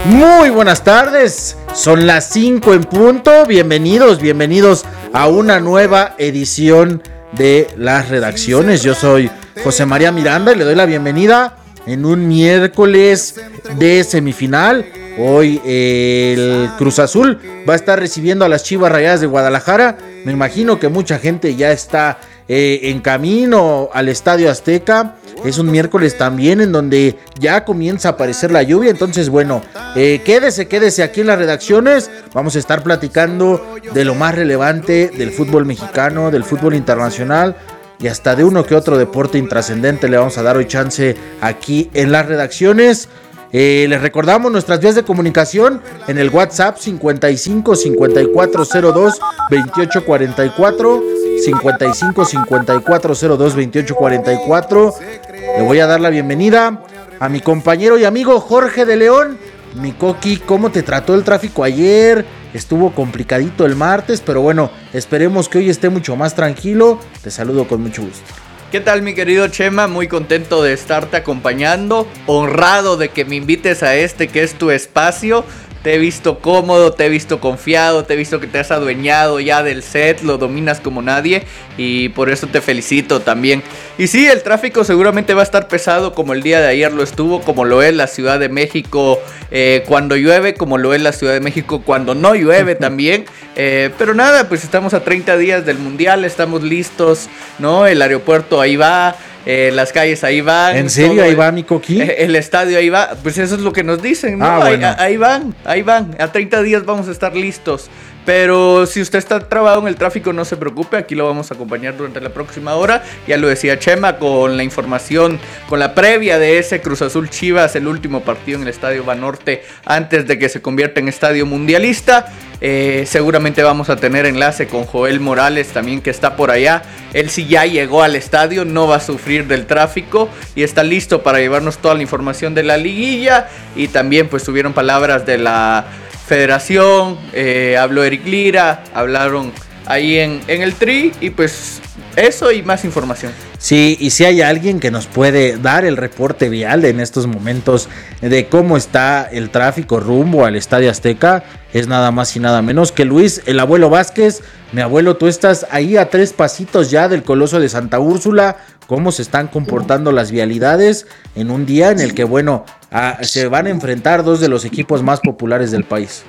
Muy buenas tardes, son las 5 en punto, bienvenidos a una nueva edición de las redacciones. Yo soy José María Miranda y le doy la bienvenida en un miércoles de semifinal. Hoy el Cruz Azul va a estar recibiendo a las Chivas Rayadas de Guadalajara. Me imagino que mucha gente ya está en camino al Estadio Azteca. Es un miércoles también en donde ya comienza a aparecer la lluvia. Entonces, bueno, quédese aquí en las redacciones. Vamos a estar platicando de lo más relevante del fútbol mexicano, del fútbol internacional y hasta de uno que otro deporte intrascendente. Le vamos a dar hoy chance aquí en las redacciones. Les recordamos nuestras vías de comunicación en el WhatsApp 55 5402 2844 55 5402 2844. Le voy a dar la bienvenida a mi compañero y amigo Jorge de León. Mi Coqui, ¿cómo te trató el tráfico ayer? Estuvo complicadito el martes, pero bueno, esperemos que hoy esté mucho más tranquilo. Te saludo con mucho gusto. ¿Qué tal, mi querido Chema? Muy contento de estarte acompañando, honrado de que me invites a este que es tu espacio. Te he visto cómodo, te he visto confiado, te he visto que te has adueñado ya del set, lo dominas como nadie y por eso te felicito también. Y sí, el tráfico seguramente va a estar pesado como el día de ayer lo estuvo, como lo es la Ciudad de México cuando llueve, como lo es la Ciudad de México cuando no llueve también. Pero nada, pues estamos a 30 días del Mundial, estamos listos, ¿no? El aeropuerto ahí va. Las calles ahí van. ¿En serio ahí va, mi Coqui? El estadio ahí va. Pues eso es lo que nos dicen, ¿no? Bueno. Ahí van. A 30 días vamos a estar listos. Pero si usted está trabado en el tráfico, no se preocupe. Aquí lo vamos a acompañar durante la próxima hora. Ya lo decía Chema, con la información, con la previa de ese Cruz Azul Chivas, el último partido en el Estadio Banorte antes de que se convierta en estadio mundialista. Seguramente vamos a tener enlace con Joel Morales también, que está por allá. Él sí ya llegó al estadio, no va a sufrir del tráfico y está listo para llevarnos toda la información de la liguilla. Y también pues tuvieron palabras de la Federación, habló Eric Lira, hablaron ahí en el Tri y pues eso y más información. Sí, y si hay alguien que nos puede dar el reporte vial en estos momentos de cómo está el tráfico rumbo al Estadio Azteca, es nada más y nada menos que Luis, el abuelo Vázquez. Mi abuelo, tú estás ahí a 3 pasitos ya del Coloso de Santa Úrsula. ¿Cómo se están comportando las vialidades en un día en el que, bueno, se van a enfrentar 2 de los equipos más populares del país?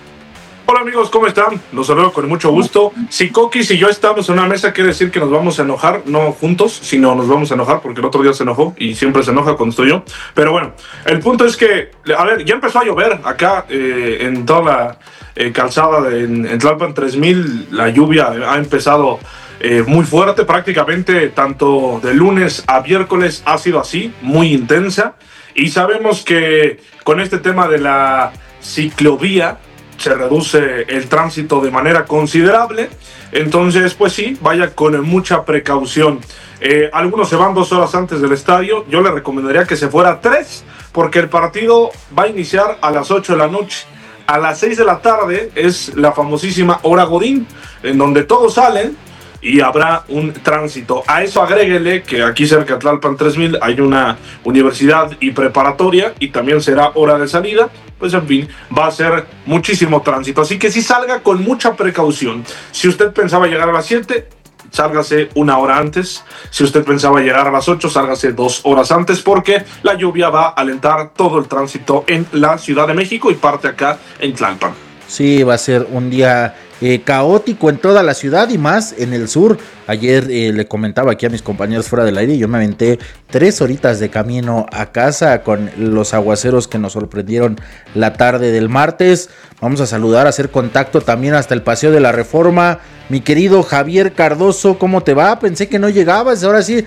Hola amigos, ¿cómo están? Los saludo con mucho gusto. Si Coquis y yo estamos en una mesa, quiere decir que nos vamos a enojar, no juntos, sino nos vamos a enojar porque el otro día se enojó y siempre se enoja cuando estoy yo. Pero bueno, el punto es que, a ver, ya empezó a llover acá en toda la calzada en Tlalpan 3000. La lluvia ha empezado muy fuerte, prácticamente tanto de lunes a miércoles ha sido así, muy intensa. Y sabemos que con este tema de la ciclovía, se reduce el tránsito de manera considerable. Entonces, pues sí, vaya con mucha precaución. Algunos se van 2 horas antes del estadio. Yo le recomendaría que se fuera 3, porque el partido va a iniciar a las 8 de la noche. A las 6 de la tarde es la famosísima hora Godín, en donde todos salen y habrá un tránsito. A eso agréguele que aquí cerca de Tlalpan 3000 hay una universidad y preparatoria y también será hora de salida. Pues en fin, va a ser muchísimo tránsito. Así que sí, salga con mucha precaución. Si usted pensaba llegar a las 7, sálgase 1 hora antes. Si usted pensaba llegar a las 8, sálgase 2 horas antes, porque la lluvia va a alentar todo el tránsito en la Ciudad de México y parte acá en Tlalpan. Sí, va a ser un día caótico en toda la ciudad y más en el sur. Ayer le comentaba aquí a mis compañeros fuera del aire y yo me aventé 3 horitas de camino a casa con los aguaceros que nos sorprendieron la tarde del martes. Vamos a saludar, a hacer contacto también hasta el Paseo de la Reforma. Mi querido Javier Cardoso, ¿cómo te va? Pensé que no llegabas, ahora sí,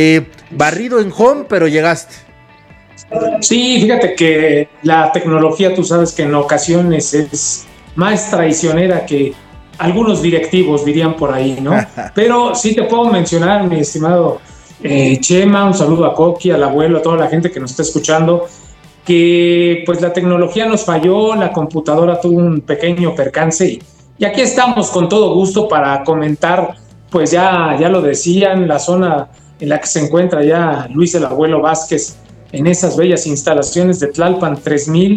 barrido en home, pero llegaste. Sí, fíjate que la tecnología, tú sabes que en ocasiones es más traicionera que algunos directivos, dirían por ahí, ¿no? Pero sí te puedo mencionar, mi estimado Chema, un saludo a Coqui, al abuelo, a toda la gente que nos está escuchando, que pues la tecnología nos falló, la computadora tuvo un pequeño percance y aquí estamos con todo gusto para comentar, pues ya lo decían, la zona en la que se encuentra ya Luis el abuelo Vázquez, en esas bellas instalaciones de Tlalpan 3000,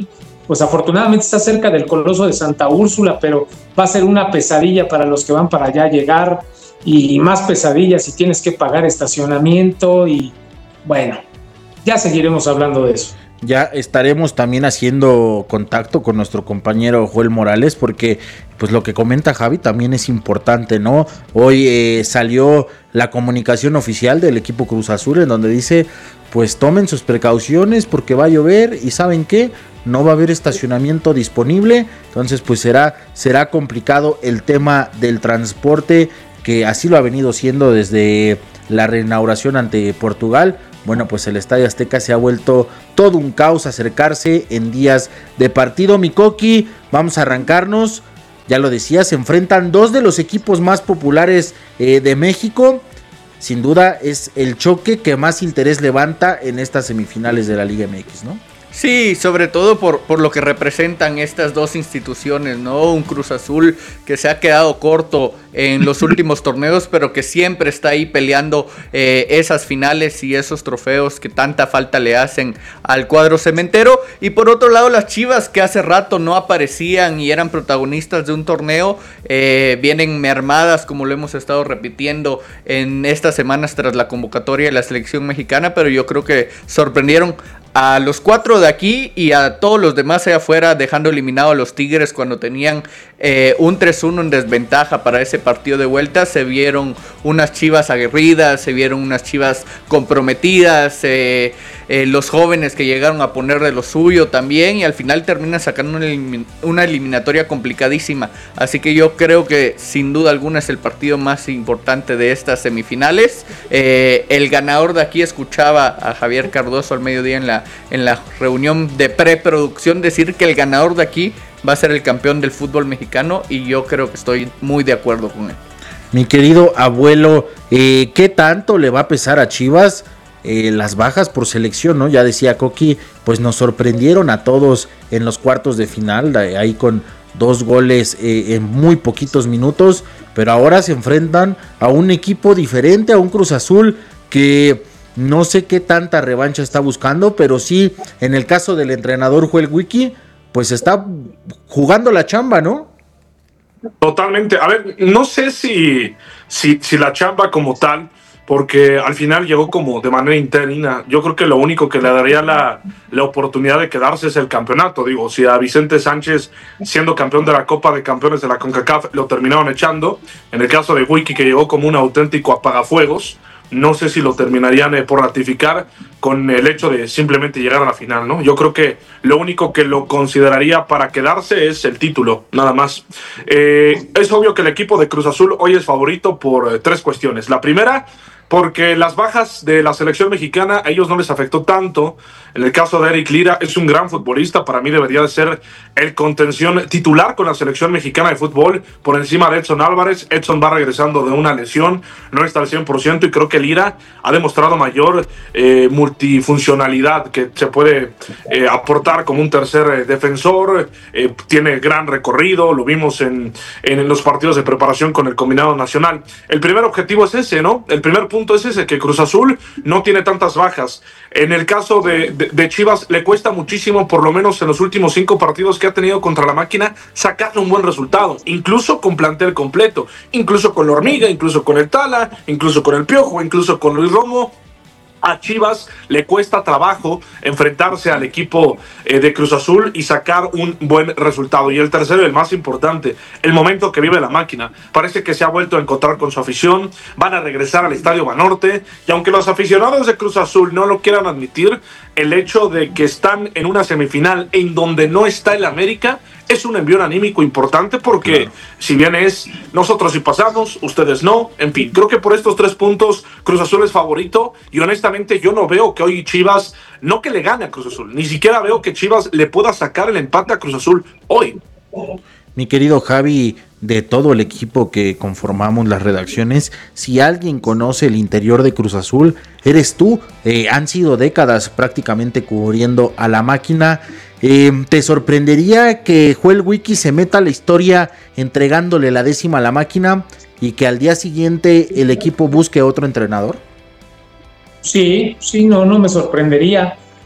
pues afortunadamente está cerca del Coloso de Santa Úrsula, pero va a ser una pesadilla para los que van para allá llegar, y más pesadilla si tienes que pagar estacionamiento, y bueno, ya seguiremos hablando de eso. Ya estaremos también haciendo contacto con nuestro compañero Joel Morales, porque pues lo que comenta Javi también es importante, ¿no? Hoy salió la comunicación oficial del equipo Cruz Azul, en donde dice, pues tomen sus precauciones porque va a llover y ¿saben qué? No va a haber estacionamiento disponible, entonces pues será complicado el tema del transporte, que así lo ha venido siendo desde la reinauguración ante Portugal. Bueno, pues el Estadio Azteca se ha vuelto todo un caos acercarse en días de partido. Mi Coqui, vamos a arrancarnos. Ya lo decía, se enfrentan dos de los equipos más populares de México. Sin duda es el choque que más interés levanta en estas semifinales de la Liga MX, ¿no? Sí, sobre todo por lo que representan estas dos instituciones, ¿no? Un Cruz Azul que se ha quedado corto en los últimos torneos, pero que siempre está ahí peleando esas finales y esos trofeos que tanta falta le hacen al cuadro cementero. Y por otro lado, las Chivas, que hace rato no aparecían y eran protagonistas de un torneo, vienen mermadas, como lo hemos estado repitiendo en estas semanas tras la convocatoria de la selección mexicana, pero yo creo que sorprendieron a los 4 de aquí y a todos los demás allá afuera, dejando eliminado a los Tigres cuando tenían un 3-1 en desventaja para ese partido de vuelta. Se vieron unas Chivas aguerridas, se vieron unas Chivas comprometidas, los jóvenes que llegaron a poner de lo suyo también, y al final termina sacando una eliminatoria complicadísima. Así que yo creo que sin duda alguna es el partido más importante de estas semifinales. El ganador de aquí, escuchaba a Javier Cardoso al mediodía en la reunión de preproducción decir que el ganador de aquí va a ser el campeón del fútbol mexicano, y yo creo que estoy muy de acuerdo con él. Mi querido abuelo, ¿qué tanto le va a pesar a Chivas las bajas por selección, ¿no? Ya decía Coqui, pues nos sorprendieron a todos en los cuartos de final, ahí con 2 goles en muy poquitos minutos, pero ahora se enfrentan a un equipo diferente, a un Cruz Azul que no sé qué tanta revancha está buscando, pero sí, en el caso del entrenador Joel Wiki, pues está jugando la chamba, ¿no? Totalmente. A ver, no sé si la chamba como tal, porque al final llegó como de manera interina. Yo creo que lo único que le daría la oportunidad de quedarse es el campeonato. Digo, si a Vicente Sánchez, siendo campeón de la Copa de Campeones de la CONCACAF, lo terminaron echando, en el caso de Wiki, que llegó como un auténtico apagafuegos, no sé si lo terminarían por ratificar con el hecho de simplemente llegar a la final, ¿no? Yo creo que lo único que lo consideraría para quedarse es el título, nada más. Es obvio que el equipo de Cruz Azul hoy es favorito por 3 cuestiones. La primera, porque las bajas de la selección mexicana a ellos no les afectó tanto. En el caso de Eric Lira, es un gran futbolista, para mí debería de ser el contención titular con la selección mexicana de fútbol, por encima de Edson Álvarez. Edson va regresando de una lesión, no está al 100%, y creo que Lira ha demostrado mayor multifuncionalidad, que se puede aportar como un tercer defensor, tiene gran recorrido, lo vimos en los partidos de preparación con el combinado nacional. El primer objetivo es ese, ¿no? El primer punto es ese, que Cruz Azul no tiene tantas bajas. En el caso de Chivas, le cuesta muchísimo, por lo menos en los últimos 5 partidos que ha tenido contra la máquina, sacarle un buen resultado, incluso con plantel completo, incluso con la Hormiga, incluso con el Tala, incluso con el Piojo, incluso con Luis Romo. A Chivas le cuesta trabajo enfrentarse al equipo de Cruz Azul y sacar un buen resultado. Y el tercero, el más importante, el momento que vive la máquina. Parece que se ha vuelto a encontrar con su afición, van a regresar al Estadio Banorte, y aunque los aficionados de Cruz Azul no lo quieran admitir, el hecho de que están en una semifinal en donde no está el América es un envío anímico importante, porque claro, si bien es nosotros sí pasamos, ustedes no, en fin, creo que por estos 3 puntos Cruz Azul es favorito, y honestamente yo no veo que hoy Chivas, no que le gane a Cruz Azul, ni siquiera veo que Chivas le pueda sacar el empate a Cruz Azul hoy. Mi querido Javi, de todo el equipo que conformamos las redacciones, si alguien conoce el interior de Cruz Azul, eres tú. Han sido décadas prácticamente cubriendo a la máquina. ¿Te sorprendería que Joel Wiki se meta a la historia entregándole la 10ª a la máquina y que al día siguiente el equipo busque otro entrenador? Sí, no me sorprendería.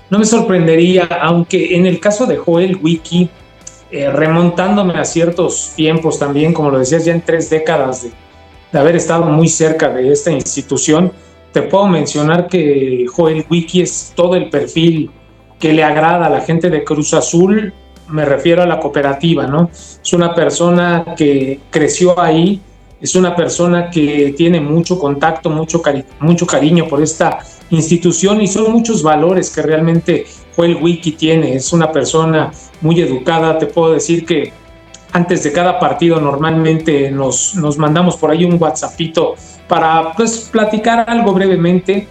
no me sorprendería, aunque en el caso de Joel Wiki, remontándome a ciertos tiempos también, como lo decías, ya en 3 décadas de haber estado muy cerca de esta institución, te puedo mencionar que Joel Wiki es todo el perfil que le agrada a la gente de Cruz Azul, me refiero a la cooperativa, ¿no? Es una persona que creció ahí, es una persona que tiene mucho contacto, mucho cariño por esta institución y son muchos valores que realmente Joel Wiki tiene. Es una persona muy educada, te puedo decir que antes de cada partido normalmente nos mandamos por ahí un WhatsAppito para pues platicar algo brevemente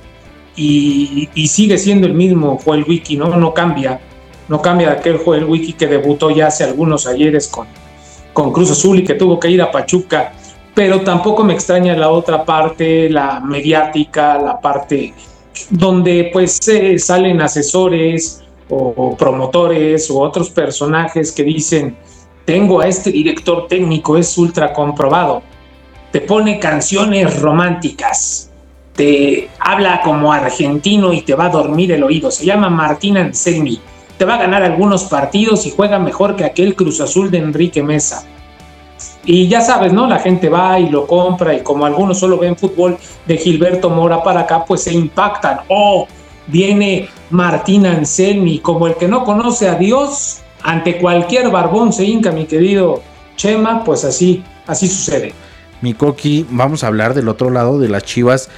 y sigue siendo el mismo Joel Wiki, ¿no? No cambia de aquel Joel Wiki que debutó ya hace algunos ayeres con Cruz Azul y que tuvo que ir a Pachuca, pero tampoco me extraña la otra parte, la mediática, la parte donde pues salen asesores o promotores o otros personajes que dicen, tengo a este director técnico, es ultra comprobado, te pone canciones románticas, te habla como argentino y te va a dormir el oído, se llama Martín Anselmi, te va a ganar algunos partidos y juega mejor que aquel Cruz Azul de Enrique Mesa. Y ya sabes, ¿no? La gente va y lo compra y como algunos solo ven fútbol de Gilberto Mora para acá, pues se impactan. Oh, viene Martín Anselmi, como el que no conoce a Dios, ante cualquier barbón se hinca, mi querido Chema, pues así sucede. Mi Coqui, vamos a hablar del otro lado de las Chivas,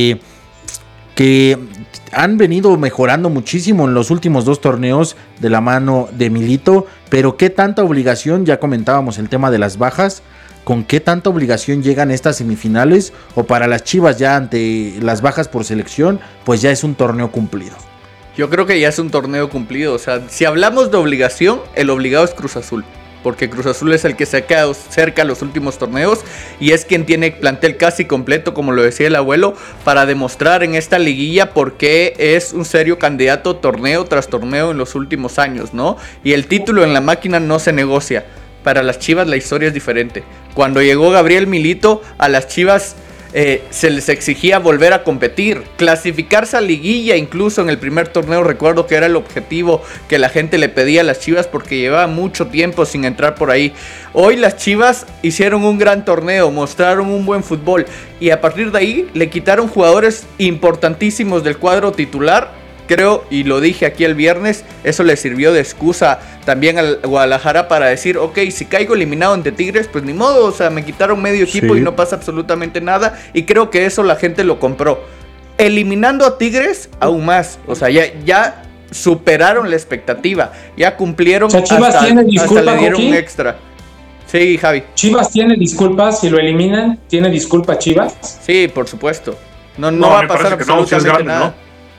que han venido mejorando muchísimo en los últimos 2 torneos de la mano de Milito, pero qué tanta obligación, ya comentábamos el tema de las bajas, con qué tanta obligación llegan estas semifinales, o para las Chivas ya ante las bajas por selección, pues ya es un torneo cumplido. Yo creo que ya es un torneo cumplido, o sea, si hablamos de obligación, el obligado es Cruz Azul. Porque Cruz Azul es el que se ha quedado cerca los últimos torneos y es quien tiene plantel casi completo, como lo decía el abuelo, para demostrar en esta liguilla por qué es un serio candidato torneo tras torneo en los últimos años, ¿no? Y el título en la máquina no se negocia. Para las Chivas la historia es diferente. Cuando llegó Gabriel Milito, a las Chivas se les exigía volver a competir, clasificarse a liguilla, incluso en el primer torneo recuerdo que era el objetivo que la gente le pedía a las Chivas porque llevaba mucho tiempo sin entrar por ahí. Hoy las Chivas hicieron un gran torneo, mostraron un buen fútbol y a partir de ahí le quitaron jugadores importantísimos del cuadro titular. Creo, y lo dije aquí el viernes, eso le sirvió de excusa también al Guadalajara para decir, ok, si caigo eliminado ante Tigres, pues ni modo, o sea, me quitaron medio equipo y no pasa absolutamente nada, y creo que eso la gente lo compró. Eliminando a Tigres, aún más, o sea, ya superaron la expectativa, ya cumplieron, o sea, Chivas hasta tiene disculpa, le dieron Coqui. Un extra. Sí, Javi. ¿Chivas tiene disculpas si lo eliminan? ¿Tiene disculpa Chivas? Sí, por supuesto. No va a pasar absolutamente nada.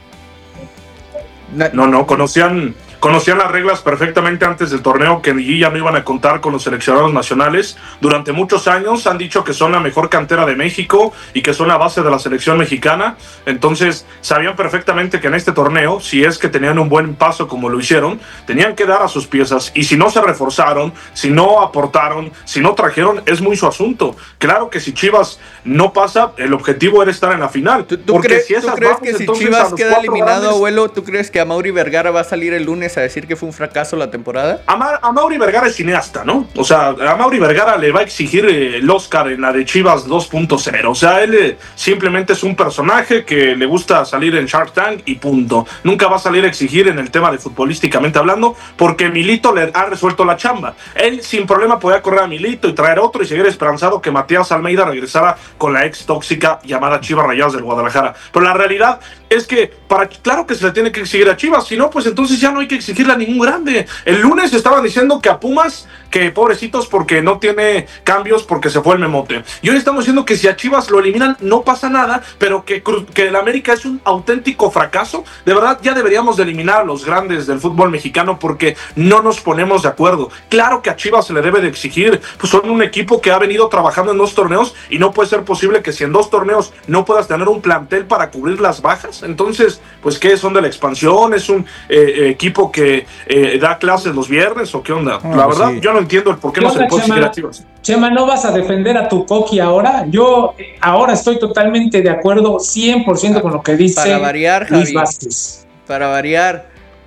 No, conocían las reglas perfectamente antes del torneo, que en liguilla no iban a contar con los seleccionados nacionales. Durante muchos años han dicho que son la mejor cantera de México y que son la base de la selección mexicana. Entonces sabían perfectamente que en este torneo, si es que tenían un buen paso como lo hicieron, tenían que dar a sus piezas, y si no se reforzaron, si no aportaron, si no trajeron, es muy su asunto. Claro que si Chivas no pasa, el objetivo era estar en la final. ¿Tú crees que si Chivas queda eliminado, grandes... abuelo, tú crees que Amaury Vergara va a salir el lunes a decir que fue un fracaso la temporada? Amaury Vergara es cineasta, ¿no? O sea, a Amaury Vergara le va a exigir el Oscar en la de Chivas 2.0. O sea, él simplemente es un personaje que le gusta salir en Shark Tank y punto. Nunca va a salir a exigir en el tema de futbolísticamente hablando, porque Milito le ha resuelto la chamba. Él sin problema podía correr a Milito y traer otro y seguir esperanzado que Matías Almeida regresara con la ex tóxica llamada Chivas Rayadas del Guadalajara. Pero la realidad es que claro que se le tiene que exigir a Chivas, si no, pues entonces ya no hay que exigirle a ningún grande. El lunes estaban diciendo que a Pumas, que pobrecitos porque no tiene cambios porque se fue el Memote. Y hoy estamos diciendo que si a Chivas lo eliminan no pasa nada, pero que el América es un auténtico fracaso. De verdad, ya deberíamos de eliminar a los grandes del fútbol mexicano porque no nos ponemos de acuerdo. Claro que a Chivas se le debe de exigir, pues son un equipo que ha venido trabajando en 2 torneos y no puede ser posible que si en 2 torneos no puedas tener un plantel para cubrir las bajas. Entonces, pues ¿qué? ¿Son de la expansión? ¿Es un equipo que da clases los viernes o qué onda? La verdad, sí. Yo no entiendo el por qué no se le puede exigir a Chivas. Chema, ¿no vas a defender a tu Coqui ahora? Yo ahora estoy totalmente de acuerdo 100% con lo que dice para variar, Luis Javi, Vázquez. Para variar,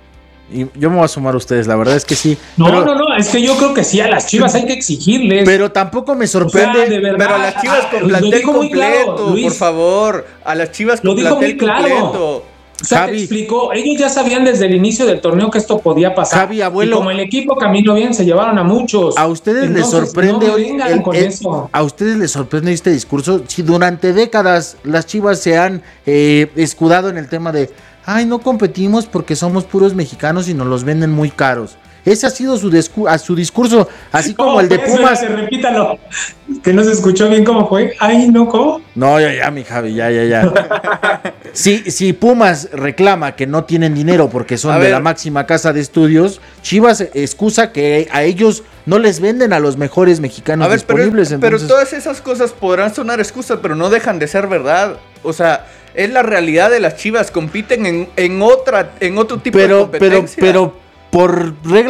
Y yo me voy a sumar a ustedes, la verdad es que sí. No, es que yo creo que sí, a las Chivas hay que exigirles. Pero tampoco me sorprende. O sea, de verdad, Pero a las Chivas con lo plantel dijo muy claro, completo, Luis. por favor. A las Chivas Lo con dijo plantel muy claro. completo. O sea, Javi. te explicó, ellos ya sabían desde el inicio del torneo que esto podía pasar. Javi, abuelo. Y como el equipo caminó bien, se llevaron a muchos. ¿A ustedes les Entonces, sorprende no hoy vengan con eso. ¿A ustedes les sorprende este discurso? Si durante décadas las Chivas se han escudado en el tema de ay, no competimos porque somos puros mexicanos y nos los venden muy caros. Ese ha sido su discurso, así como el de Pumas. Repítalo, que no se escuchó bien cómo fue. Ay, no, ¿cómo? No, ya, mi Javi, ya. Si Pumas reclama que no tienen dinero porque son de la máxima casa de estudios, Chivas excusa que a ellos no les venden a los mejores mexicanos disponibles. Pero todas esas cosas podrán sonar excusas, pero no dejan de ser verdad. O sea, es la realidad de las Chivas, compiten en otro tipo de competencia. Pero por regla